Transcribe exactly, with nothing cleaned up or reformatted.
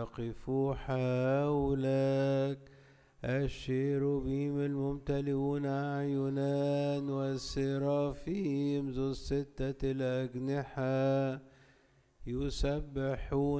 يقفوا حولك، الشيروبيم الممتلئون أعينا والسرافيم ذو الستة الأجنحة يسبحون